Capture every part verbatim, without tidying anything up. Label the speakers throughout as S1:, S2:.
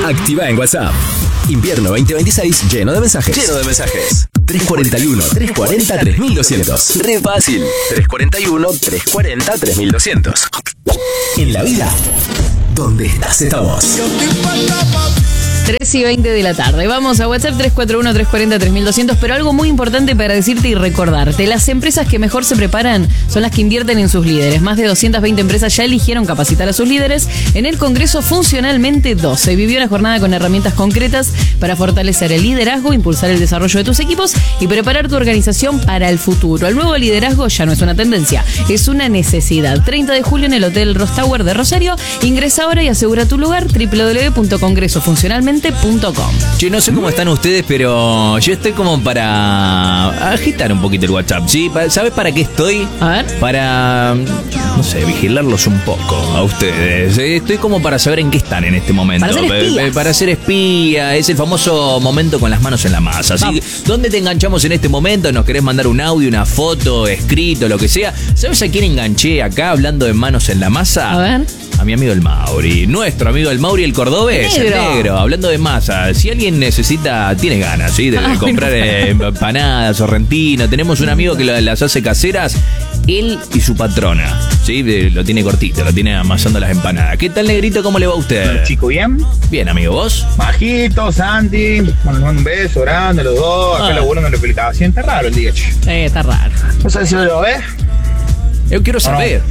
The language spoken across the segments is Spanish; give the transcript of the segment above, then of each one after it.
S1: Activa en WhatsApp. Invierno veinte veintiséis lleno de mensajes. Lleno de mensajes. tres cuarenta y uno, tres cuarenta, tres mil doscientos. Re fácil. tres cuarenta y uno, tres cuarenta, tres mil doscientos. En la vida, donde estás, estamos.
S2: tres y veinte de la tarde. Vamos a WhatsApp tres cuatro uno, tres cuarenta, tres mil doscientos. Pero algo muy importante para decirte y recordarte: las empresas que mejor se preparan son las que invierten en sus líderes. Más de doscientas veinte empresas ya eligieron capacitar a sus líderes en el Congreso Funcionalmente dos. Se vivió una jornada con herramientas concretas para fortalecer el liderazgo, impulsar el desarrollo de tus equipos y preparar tu organización para el futuro. El nuevo liderazgo ya no es una tendencia, es una necesidad. treinta de julio en el Hotel Ross Tower de Rosario. Ingresa ahora y asegura tu lugar. doble u doble u doble u punto congreso funcionalmente punto com.
S3: Che, no sé cómo están ustedes, pero yo estoy como para agitar un poquito el WhatsApp, ¿sí? ¿Sabes para qué estoy?
S2: A ver.
S3: Para, no sé, vigilarlos un poco a ustedes. Estoy como para saber en qué están en este momento.
S2: Para ser espías.
S3: Para ser espía, es el famoso momento con las manos en la masa. ¿Sí? ¿Dónde te enganchamos en este momento? ¿Nos querés mandar un audio, una foto, escrito, lo que sea? ¿Sabes a quién enganché acá hablando de manos en la masa?
S2: A ver.
S3: A mi amigo el Mauri, nuestro amigo el Mauri, el cordobés, el
S2: negro.
S3: negro, hablando de masa. Si alguien necesita, tiene ganas, ¿sí? De, de
S2: Ay,
S3: comprar
S2: no.
S3: eh, empanadas, sorrentino. Tenemos un amigo que lo- las hace caseras, él y su patrona, ¿sí? De- Lo tiene cortito, lo tiene amasando las empanadas. ¿Qué tal, negrito? ¿Cómo le va a usted?
S4: Chico, ¿bien?
S3: Bien, amigo, ¿vos?
S4: Majito, Santi, bueno, les mando un beso grande a los dos, acá
S2: Ah.
S4: lo bueno en la explicación, está raro el día, che.
S2: Eh, está raro.
S4: ¿No sabes si lo ves?
S3: Yo quiero saber.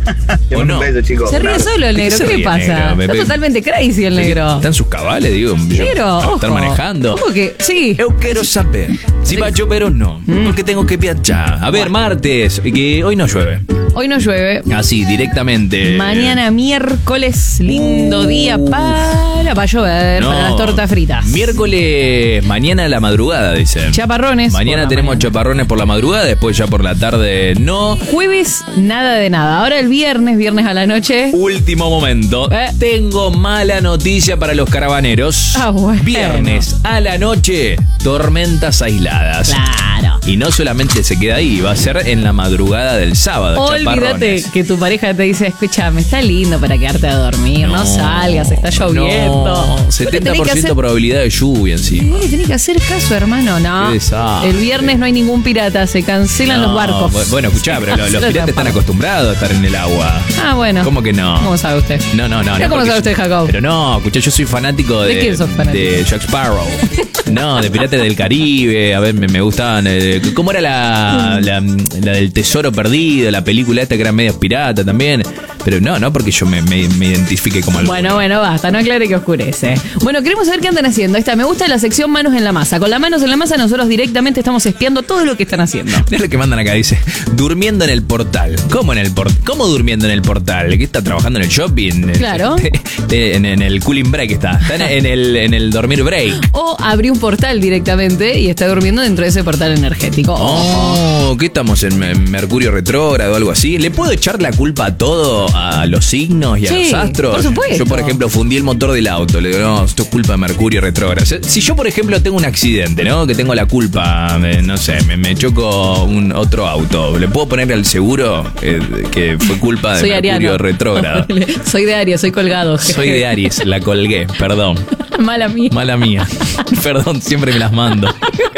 S4: Te
S3: ¿O
S4: mando
S3: no?
S4: un beso, chicos.
S2: Se ríe
S4: Claro.
S2: solo el
S3: ¿De qué
S2: negro.
S3: se
S2: ¿Qué le
S3: ríe,
S2: pasa?
S3: negro? Me-
S2: Está
S3: me-
S2: totalmente crazy el negro.
S3: ¿Está en sus cabales, digo? yo-
S2: Negro,
S3: a estar
S2: ojo.
S3: manejando.
S2: ¿Cómo que? Sí.
S3: Yo quiero saber si va a llover o no, porque tengo que viajar. A ver, martes, que hoy no llueve.
S2: Hoy no llueve.
S3: Así, directamente.
S2: Mañana miércoles, lindo día para, para llover,
S3: No,
S2: para las tortas fritas.
S3: Miércoles, mañana a la madrugada, dicen.
S2: Chaparrones.
S3: Mañana
S2: por la
S3: tenemos
S2: mañana.
S3: chaparrones por la madrugada, después ya por la tarde no.
S2: Jueves, nada de nada. Ahora el viernes, viernes a la noche.
S3: Último momento.
S2: Eh.
S3: Tengo mala noticia para los caravaneros.
S2: Ah, bueno.
S3: Viernes a la noche, tormentas aisladas.
S2: Claro.
S3: Y no solamente se queda ahí, va a ser en la madrugada del sábado.
S2: Olvídate
S3: chaparrones.
S2: que tu pareja te dice, escúchame, está lindo para quedarte a dormir, no, salgas, está lloviendo.
S3: No,
S2: Vos le
S3: setenta
S2: tenés
S3: por
S2: que
S3: ciento
S2: hacer-
S3: probabilidad de lluvia encima.
S2: Vos le tenés que hacer caso, hermano, no.
S3: Qué desastre.
S2: El viernes no hay ningún pirata, se cancelan
S3: No,
S2: los barcos.
S3: bu- Bueno, escuchá, pero lo- los
S2: Cancelan
S3: piratas están
S2: los barcos.
S3: acostumbrados a estar en el agua.
S2: Ah, bueno.
S3: ¿Cómo que no?
S2: ¿Cómo sabe usted?
S3: No, no, no.
S2: Pero
S3: no,
S2: ¿cómo
S3: porque
S2: sabe usted,
S3: yo-
S2: Jacob?
S3: Pero no, escuchá, yo soy fanático de,
S2: ¿De quién sos fanático?
S3: de Jack Sparrow. No, de Piratas del Caribe. A ver, me, me gustaban. eh, ¿Cómo era la, la, la del Tesoro Perdido? La película esta que era medio pirata también. Pero no, no porque yo me, me, me identifique como algo.
S2: Bueno, bueno, basta, no aclare que oscurece. Bueno, queremos saber qué andan haciendo. Esta, me gusta la sección manos en la masa. Con las manos en la masa nosotros directamente estamos espiando todo lo que están haciendo.
S3: Mirá lo que mandan acá, dice, durmiendo en el portal. ¿Cómo en el portal? ¿Cómo durmiendo en el portal? ¿Qué está trabajando en el shopping?
S2: Claro.
S3: En, en el cooling break está. Está en, en el, en el dormir break.
S2: O abrió un portal directamente y está durmiendo dentro de ese portal energético.
S3: Oh, ¿qué estamos en Me- Mercurio retrógrado o algo así? ¿Le puedo echar la culpa a todo a los signos y a
S2: Sí,
S3: los astros?
S2: por supuesto.
S3: Yo, por ejemplo, fundí el motor del auto. Le digo, no, esto es culpa de Mercurio retrógrado. Si yo, por ejemplo, tengo un accidente, ¿no? Que tengo la culpa, me- no sé, me, me choco un otro auto. ¿Le puedo poner al seguro eh, que fue culpa de
S2: Soy
S3: Mercurio
S2: ariano.
S3: retrógrado?
S2: Soy de Aries, soy colgado.
S3: Soy de Aries, la colgué, perdón.
S2: Mala mía.
S3: Mala mía. Perdón, siempre me las mando.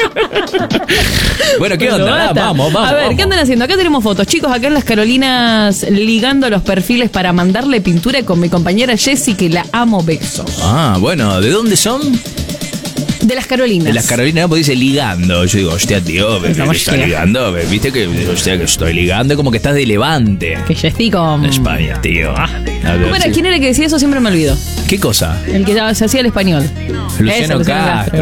S3: Bueno, ¿qué
S2: Pero
S3: onda? Ah,
S2: basta.
S3: vamos, vamos.
S2: A ver,
S3: vamos.
S2: ¿qué andan haciendo? Acá tenemos fotos. Chicos, acá en las Carolinas ligando los perfiles para mandarle pintura con mi compañera Jessie, que la amo, beso.
S3: Ah, bueno, ¿de dónde son?
S2: De las Carolinas.
S3: De las Carolinas, pues dice ligando. Yo digo, hostia, tío, ¿qué
S2: Estamos
S3: está
S2: ligando.
S3: ligando? ¿Viste que, hostia, que estoy ligando? Como que estás de Levante.
S2: Que Jessie con...
S3: España, tío. A ver,
S2: ¿Cómo era?
S3: sí.
S2: ¿Quién era el que decía eso? Siempre me olvido.
S3: ¿Qué cosa?
S2: El que ya se hacía el español.
S3: Luciano
S2: Ese,
S3: Castro.